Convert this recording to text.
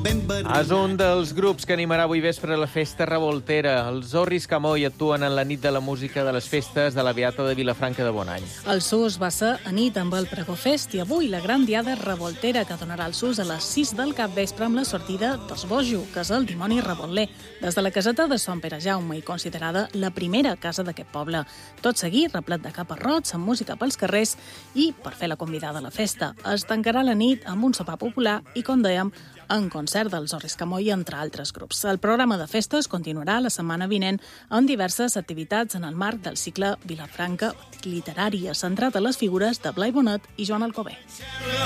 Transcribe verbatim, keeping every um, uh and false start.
És un dels grups que animarà avui vespre la Festa Revoltera. Els Zorris Camoi actuen en la nit de la música de les festes de la Beata de Vilafranca de Bonany. El Sus va ser a nit amb el Pregó Fest i avui la gran diada revoltera que donarà el Sus a les sis del capvespre amb la sortida dels Bojo, que és el dimoni revolter, des de la caseta de Sant Pere Jaume i considerada la primera casa d'aquest poble. Tot seguit, replet de caparrots, amb música pels carrers i, per fer la convidada a la festa, es tancarà la nit amb un sopar popular i, com dèiem, en concert dels Zorris Camoi, entre altres grups. El programa de festes continuarà la setmana vinent amb diverses activitats en el marc del cicle Vilafranca Literària, centrat a les figures de Blai Bonet i Joan Alcover.